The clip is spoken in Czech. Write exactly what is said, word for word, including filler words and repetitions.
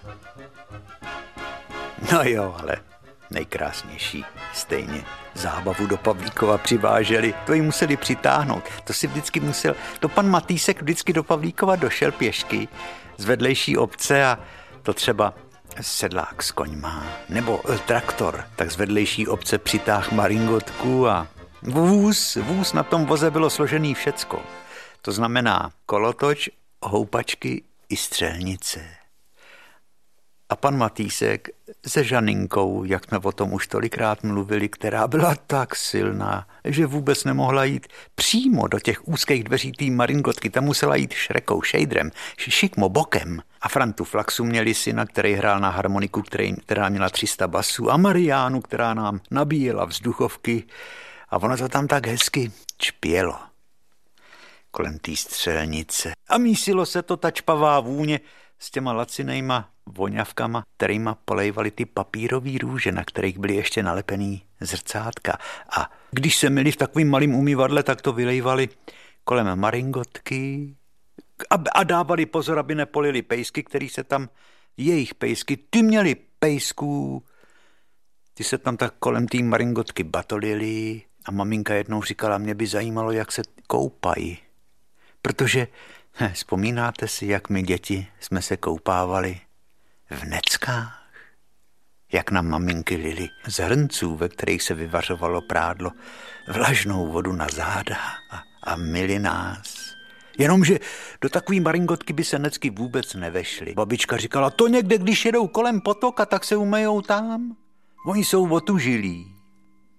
No jo, ale nejkrásnější stejně zábavu do Pavlíkova přiváželi. To jí museli přitáhnout. To si vždycky musel... To pan Matýsek vždycky do Pavlíkova došel pěšky z vedlejší obce a to třeba sedlák s koňma nebo traktor, tak z vedlejší obce přitáhl maringotku a vůz, vůz na tom voze bylo složený všecko. To znamená kolotoč, houpačky i střelnice. A pan Matýsek se Žaninkou, jak jsme o tom už tolikrát mluvili, která byla tak silná, že vůbec nemohla jít přímo do těch úzkých dveří té maringotky, tam musela jít šrekou, šejdrem, šikmo bokem. A Frantu Flaxu měli syna, který hrál na harmoniku, který, která měla tři sta basů, a Mariánu, která nám nabíjela vzduchovky. A ono to tam tak hezky čpělo kolem té střelnice. A mísilo se to ta čpavá vůně s těma lacinejma voňavkama, kterýma polejvali ty papírový růže, na kterých byly ještě nalepený zrcátka. A když se myli v takovým malým umývadle, tak to vylejvali kolem maringotky a, a dávali pozor, aby nepolili pejsky, který se tam, jejich pejsky, ty měli pejsků, ty se tam tak kolem té maringotky batolili a maminka jednou říkala, mě by zajímalo, jak se koupají. Protože, he, vzpomínáte si, jak my děti jsme se koupávali v neckách? Jak nám maminky lily z hrnců, ve kterých se vyvařovalo prádlo, vlažnou vodu na záda a, a myli nás. Jenomže do takové maringotky by se necky vůbec nevešly. Babička říkala, to někde, když jedou kolem potoka, tak se umejou tam. Oni jsou otužilí.